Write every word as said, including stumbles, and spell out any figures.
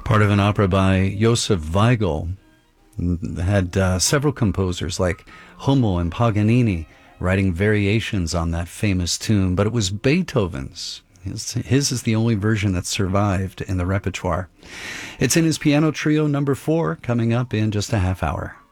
Part of an opera by Josef Weigl. Had uh, several composers like Hummel and Paganini writing variations on that famous tune, but it was Beethoven's. His, his is the only version that survived in the repertoire. It's in his piano trio number four, coming up in just a half hour.